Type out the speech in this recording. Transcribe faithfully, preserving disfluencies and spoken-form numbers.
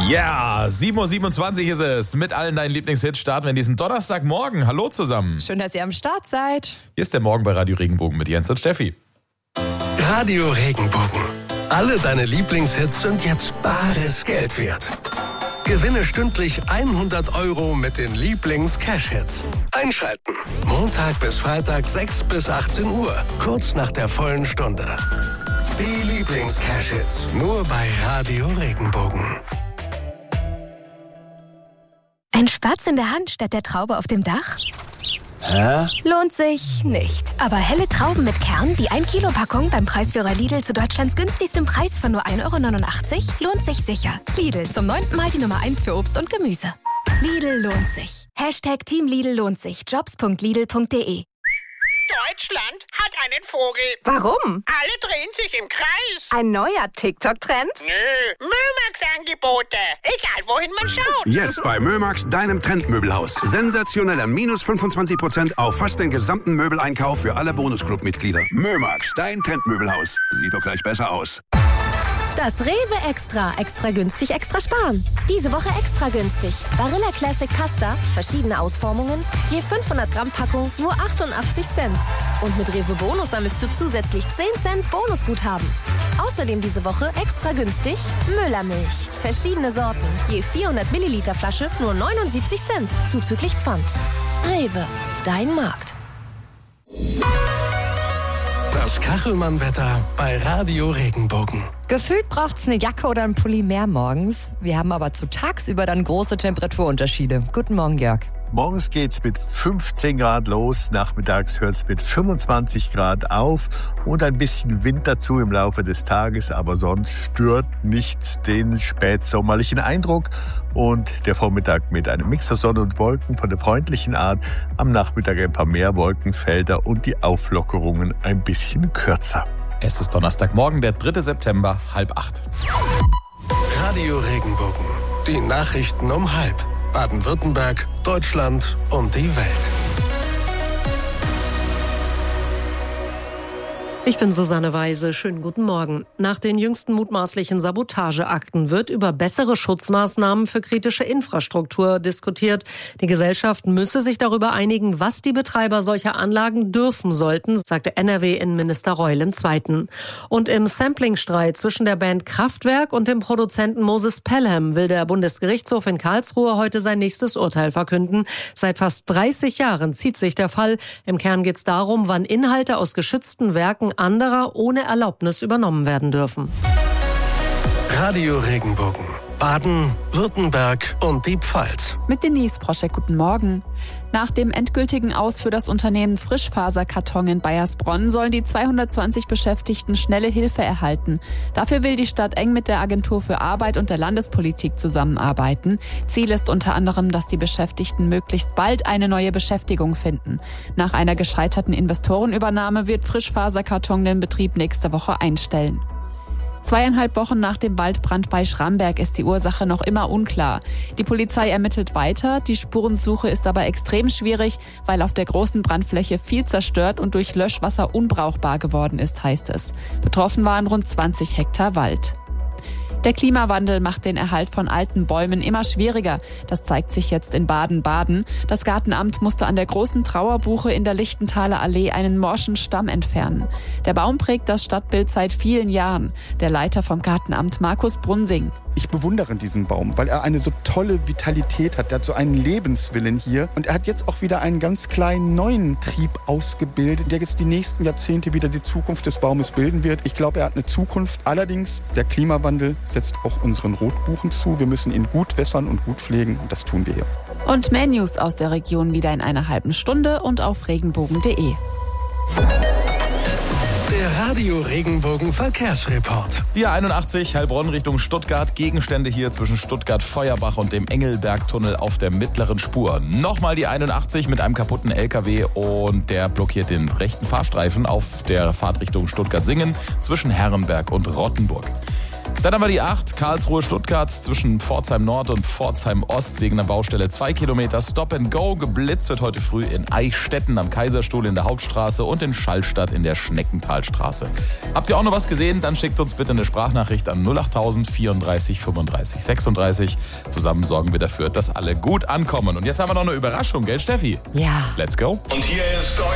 Ja, sieben Uhr siebenundzwanzig ist es. Mit allen deinen Lieblingshits starten wir in diesen Donnerstagmorgen. Hallo zusammen. Schön, dass ihr am Start seid. Hier ist der Morgen bei Radio Regenbogen mit Jens und Steffi. Radio Regenbogen. Alle deine Lieblingshits sind jetzt bares Geld wert. Gewinne stündlich hundert Euro mit den Lieblings-Cash-Hits. Einschalten. Montag bis Freitag sechs bis achtzehn Uhr. Kurz nach der vollen Stunde. Die Lieblings-Cash-Hits. Nur bei Radio Regenbogen. Ein Spatz in der Hand statt der Traube auf dem Dach? Hä? Lohnt sich nicht. Aber helle Trauben mit Kern, die ein Kilo Packung beim Preisführer Lidl zu Deutschlands günstigstem Preis von nur ein Euro neunundachtzig, lohnt sich sicher. Lidl, zum neunten Mal die Nummer eins für Obst und Gemüse. Lidl lohnt sich. Hashtag Team Lidl lohnt sich. Jobs punkt lidl punkt de. Deutschland hat einen Vogel. Warum? Alle drehen sich im Kreis. Ein neuer TikTok-Trend? Nö, Mömax-Angebote. Egal, wohin man schaut. Jetzt bei Mömax, deinem Trendmöbelhaus. Sensationeller minus fünfundzwanzig Prozent auf fast den gesamten Möbeleinkauf für alle Bonusclub-Mitglieder. Mömax, dein Trendmöbelhaus. Sieht doch gleich besser aus. Das Rewe Extra. Extra günstig, extra sparen. Diese Woche extra günstig. Barilla Classic Pasta, verschiedene Ausformungen, je fünfhundert Gramm Packung, nur achtundachtzig Cent. Und mit Rewe Bonus sammelst du zusätzlich zehn Cent Bonusguthaben. Außerdem diese Woche extra günstig Müllermilch. Verschiedene Sorten, je vierhundert Milliliter Flasche, nur neunundsiebzig Cent, zuzüglich Pfand. Rewe, dein Markt. Das Kachelmann-Wetter bei Radio Regenbogen. Gefühlt braucht's eine Jacke oder ein Pulli mehr morgens. Wir haben aber zu tagsüber dann große Temperaturunterschiede. Guten Morgen, Jörg. Morgens geht's mit fünfzehn Grad los, nachmittags hört's mit fünfundzwanzig Grad auf und ein bisschen Wind dazu im Laufe des Tages, aber sonst stört nichts den spätsommerlichen Eindruck. Und der Vormittag mit einem Mix aus Sonne und Wolken von der freundlichen Art, am Nachmittag ein paar mehr Wolkenfelder und die Auflockerungen ein bisschen kürzer. Es ist Donnerstagmorgen, der dritte September, halb acht. Radio Regenbogen. Die Nachrichten um halb. Baden-Württemberg, Deutschland und die Welt. Ich bin Susanne Weise. Schönen guten Morgen. Nach den jüngsten mutmaßlichen Sabotageakten wird über bessere Schutzmaßnahmen für kritische Infrastruktur diskutiert. Die Gesellschaft müsse sich darüber einigen, was die Betreiber solcher Anlagen dürfen sollten, sagte N R W-Innenminister Reul im Zweiten. Und im Samplingstreit zwischen der Band Kraftwerk und dem Produzenten Moses Pelham will der Bundesgerichtshof in Karlsruhe heute sein nächstes Urteil verkünden. Seit fast dreißig Jahren zieht sich der Fall. Im Kern geht es darum, wann Inhalte aus geschützten Werken anderer ohne Erlaubnis übernommen werden dürfen. Radio Regenbogen. Baden, Württemberg und die Pfalz. Mit Denise Proschek, guten Morgen. Nach dem endgültigen Aus für das Unternehmen Frischfaserkarton in Baiersbronn sollen die zweihundertzwanzig Beschäftigten schnelle Hilfe erhalten. Dafür will die Stadt eng mit der Agentur für Arbeit und der Landespolitik zusammenarbeiten. Ziel ist unter anderem, dass die Beschäftigten möglichst bald eine neue Beschäftigung finden. Nach einer gescheiterten Investorenübernahme wird Frischfaserkarton den Betrieb nächste Woche einstellen. Zweieinhalb Wochen nach dem Waldbrand bei Schramberg ist die Ursache noch immer unklar. Die Polizei ermittelt weiter, die Spurensuche ist aber extrem schwierig, weil auf der großen Brandfläche viel zerstört und durch Löschwasser unbrauchbar geworden ist, heißt es. Betroffen waren rund zwanzig Hektar Wald. Der Klimawandel macht den Erhalt von alten Bäumen immer schwieriger. Das zeigt sich jetzt in Baden-Baden. Das Gartenamt musste an der großen Trauerbuche in der Lichtenthaler Allee einen morschen Stamm entfernen. Der Baum prägt das Stadtbild seit vielen Jahren. Der Leiter vom Gartenamt, Markus Brunsing. Ich bewundere diesen Baum, weil er eine so tolle Vitalität hat. Er hat so einen Lebenswillen hier. Und er hat jetzt auch wieder einen ganz kleinen neuen Trieb ausgebildet, der jetzt die nächsten Jahrzehnte wieder die Zukunft des Baumes bilden wird. Ich glaube, er hat eine Zukunft. Allerdings, der Klimawandel setzt auch unseren Rotbuchen zu. Wir müssen ihn gut wässern und gut pflegen. Und das tun wir hier. Und mehr News aus der Region wieder in einer halben Stunde und auf regenbogen punkt de. Der Radio Regenbogen Verkehrsreport. Die A einundachtzig Heilbronn Richtung Stuttgart. Gegenstände hier zwischen Stuttgart-Feuerbach und dem Engelbergtunnel auf der mittleren Spur. Nochmal die einundachtzig mit einem kaputten L K W und der blockiert den rechten Fahrstreifen auf der Fahrtrichtung Stuttgart-Singen zwischen Herrenberg und Rottenburg. Dann haben wir die acht, Karlsruhe-Stuttgart zwischen Pforzheim Nord und Pforzheim Ost wegen der Baustelle zwei Kilometer Stop and Go. Geblitzt wird heute früh in Eichstätten am Kaiserstuhl in der Hauptstraße und in Schallstadt in der Schneckentalstraße. Habt ihr auch noch was gesehen? Dann schickt uns bitte eine Sprachnachricht an null acht tausend vierunddreißig fünfunddreißig sechsunddreißig. Zusammen sorgen wir dafür, dass alle gut ankommen. Und jetzt haben wir noch eine Überraschung, gell Steffi? Ja. Let's go. Und hier ist euer